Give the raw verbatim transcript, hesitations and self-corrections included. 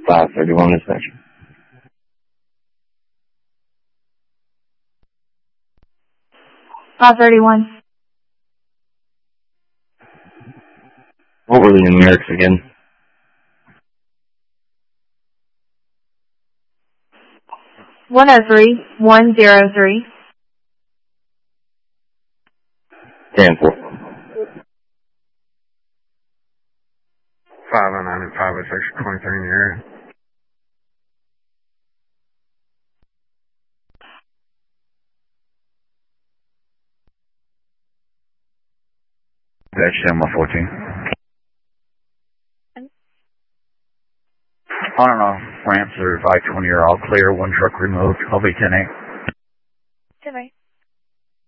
five thirty-one inspection. five thirty-one. What were the numerics again? one oh three, one oh three. ten four. five oh nine and five oh six are twenty-three in the area. That's ten one fourteen. On and off ramps are five twenty are all clear. One truck removed. I'll be ten eight.